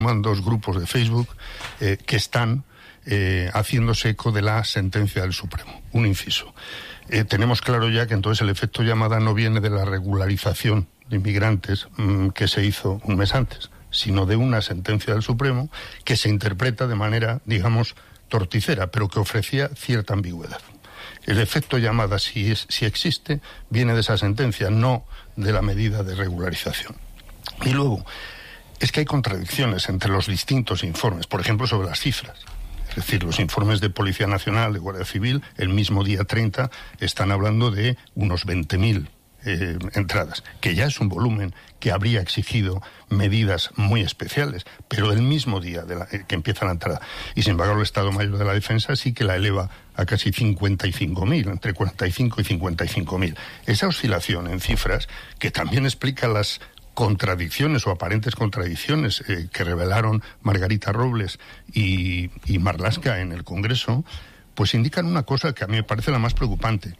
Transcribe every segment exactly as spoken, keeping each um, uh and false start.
dos grupos de Facebook eh, que están eh, haciéndose eco de la sentencia del Supremo. Un inciso. Eh, tenemos claro ya que entonces el efecto llamada no viene de la regularización de inmigrantes mmm, que se hizo un mes antes, sino de una sentencia del Supremo que se interpreta de manera, digamos, torticera, pero que ofrecía cierta ambigüedad. El efecto llamada, si, es, si existe, viene de esa sentencia, no de la medida de regularización. Y luego, es que hay contradicciones entre los distintos informes, por ejemplo, sobre las cifras. Es decir, los informes de Policía Nacional, de Guardia Civil, el mismo día treinta, están hablando de unos veinte mil eh, entradas, que ya es un volumen que habría exigido medidas muy especiales, pero el mismo día de la, eh, que empieza la entrada. Y sin embargo, el Estado Mayor de la Defensa sí que la eleva a casi cincuenta y cinco mil, entre cuarenta y cinco y cincuenta y cinco mil. Esa oscilación en cifras, que también explica las contradicciones o aparentes contradicciones eh, que revelaron Margarita Robles y, y Marlaska en el Congreso, pues indican una cosa que a mí me parece la más preocupante.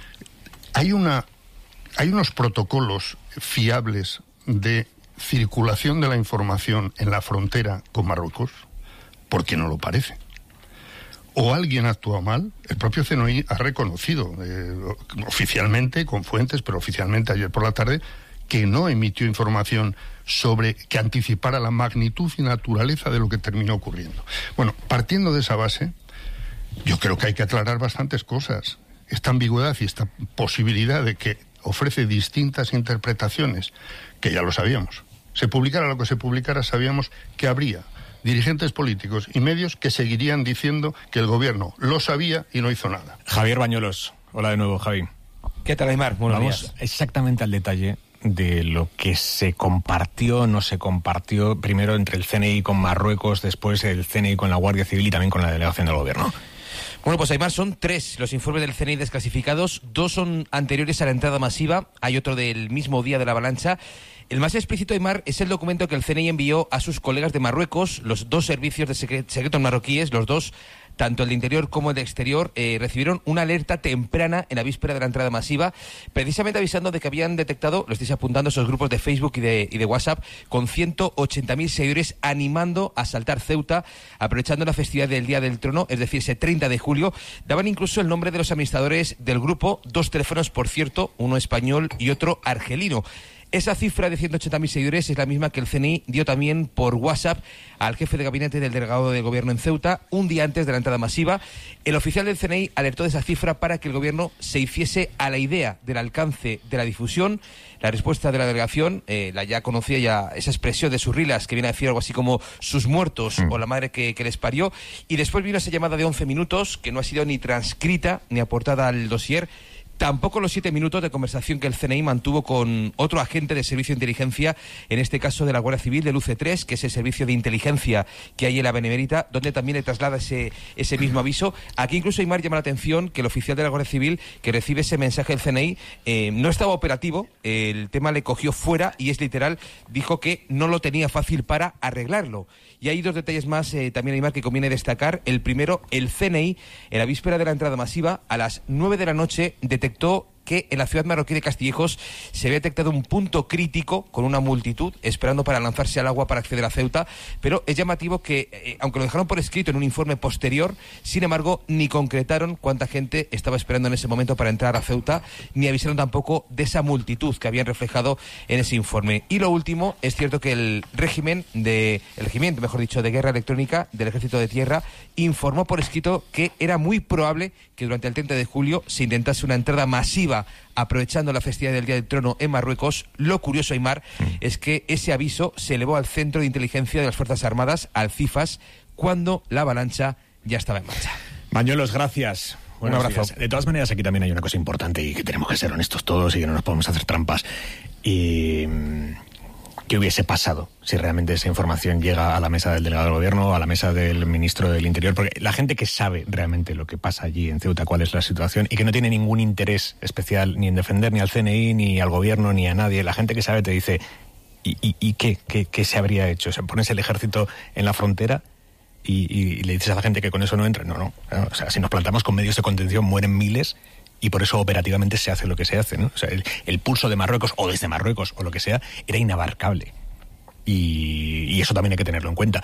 Hay una, hay unos protocolos fiables de circulación de la información en la frontera con Marruecos, porque no lo parece. O alguien ha actuado mal. El propio C N I ha reconocido eh, oficialmente, con fuentes, pero oficialmente ayer por la tarde, que no emitió información sobre que anticipara la magnitud y naturaleza de lo que terminó ocurriendo. Bueno, partiendo de esa base, yo creo que hay que aclarar bastantes cosas. Esta ambigüedad y esta posibilidad de que ofrece distintas interpretaciones, que ya lo sabíamos. Se publicara lo que se publicara, sabíamos que habría dirigentes políticos y medios que seguirían diciendo que el gobierno lo sabía y no hizo nada. Javier Bañuelos. Hola de nuevo, Javi. ¿Qué tal, Aymar? Buenos Vamos días. exactamente al detalle de lo que se compartió, no se compartió, primero entre el C N I con Marruecos, después el C N I con la Guardia Civil y también con la delegación del gobierno. Bueno, pues Aymar, son tres los informes del C N I desclasificados, dos son anteriores a la entrada masiva, hay otro del mismo día de la avalancha. El más explícito, Aymar, es el documento que el C N I envió a sus colegas de Marruecos, los dos servicios de secre- secretos marroquíes, los dos, tanto el de interior como el de exterior, eh, recibieron una alerta temprana en la víspera de la entrada masiva, precisamente avisando de que habían detectado, lo estáis apuntando, esos grupos de Facebook y de, y de WhatsApp, con ciento ochenta mil seguidores animando a asaltar Ceuta, aprovechando la festividad del Día del Trono, es decir, ese treinta de julio. Daban incluso el nombre de los administradores del grupo, dos teléfonos, por cierto, uno español y otro argelino. Esa cifra de ciento ochenta mil seguidores es la misma que el C N I dio también por WhatsApp al jefe de gabinete del delegado del gobierno en Ceuta un día antes de la entrada masiva. El oficial del C N I alertó de esa cifra para que el gobierno se hiciese a la idea del alcance de la difusión. La respuesta de la delegación, eh, la ya conocía ya esa expresión de Surrilas, que viene a decir algo así como sus muertos mm. o la madre que, que les parió. Y después vino esa llamada de once minutos que no ha sido ni transcrita ni aportada al dossier. Tampoco los siete minutos de conversación que el C N I mantuvo con otro agente de servicio de inteligencia, en este caso de la Guardia Civil, del U C tres, que es el servicio de inteligencia que hay en la Benemérita, donde también le traslada ese, ese mismo aviso. Aquí incluso, Aymar, llama la atención que el oficial de la Guardia Civil que recibe ese mensaje del C N I eh, no estaba operativo, eh, el tema le cogió fuera y es literal, dijo que no lo tenía fácil para arreglarlo. Y hay dos detalles más eh, también, Aymar, que conviene destacar. El primero, el C N I, en la víspera de la entrada masiva, a las nueve de la noche, detectó que en la ciudad marroquí de Castillejos se había detectado un punto crítico con una multitud esperando para lanzarse al agua para acceder a Ceuta, pero es llamativo que, eh, aunque lo dejaron por escrito en un informe posterior, sin embargo, ni concretaron cuánta gente estaba esperando en ese momento para entrar a Ceuta, ni avisaron tampoco de esa multitud que habían reflejado en ese informe. Y lo último, es cierto que el régimen de, el regimiento, mejor dicho, de guerra electrónica del Ejército de Tierra informó por escrito que era muy probable que durante el treinta de julio se intentase una entrada masiva aprovechando la festividad del Día del Trono en Marruecos. Lo curioso, Aymar, es que ese aviso se elevó al Centro de Inteligencia de las Fuerzas Armadas, al CIFAS, cuando la avalancha ya estaba en marcha. Bañuelos, gracias. Un abrazo. Días. De todas maneras, aquí también hay una cosa importante y que tenemos que ser honestos todos y que no nos podemos hacer trampas. Y ¿qué hubiese pasado si realmente esa información llega a la mesa del delegado del gobierno, a la mesa del ministro del Interior? Porque la gente que sabe realmente lo que pasa allí en Ceuta, cuál es la situación, y que no tiene ningún interés especial ni en defender ni al C N I, ni al gobierno, ni a nadie, la gente que sabe te dice, ¿y, y, y qué, qué, qué se habría hecho? O sea, pones el ejército en la frontera y, y le dices a la gente que con eso no entra. No, no. O sea, si nos plantamos con medios de contención mueren miles y por eso operativamente se hace lo que se hace, ¿no? O sea, el, el pulso de Marruecos o desde Marruecos o lo que sea era inabarcable. Y, y eso también hay que tenerlo en cuenta.